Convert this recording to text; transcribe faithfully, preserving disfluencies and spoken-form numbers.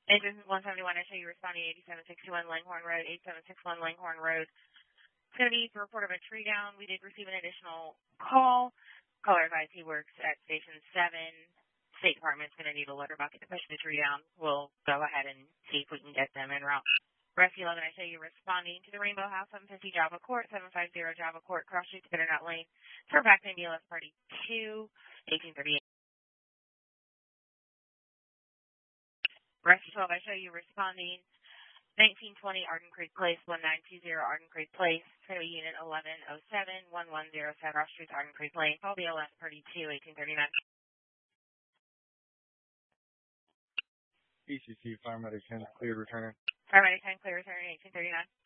Engine one seventy-one, I show you responding eighty-seven sixty-one Langhorne Road, eighty-seven sixty-one Langhorne Road. It's going to be for report of a tree down. We did receive an additional call. Caller advised he works at Station seven. State Department's going to need a letter bucket to push the tree down. We'll go ahead and see if we can get them en route. Rescue eleven, I show you responding to the Rainbow House, seven fifty Java Court, seven fifty Java Court, cross street to Bitternut Lane. Turn back to B L S Party two, eighteen thirty-eight. Rescue twelve, I show you responding nineteen twenty Arden Creek Place, one nine two zero Arden Creek Place, Trail Unit eleven oh seven, one one zero seven Cross Street, Arden Creek Lane. Call B L S Party two, eighteen thirty-nine. E C C, Fire Medic ten, cleared returning. Fire Medic ten, clear returning, eighteen thirty-nine.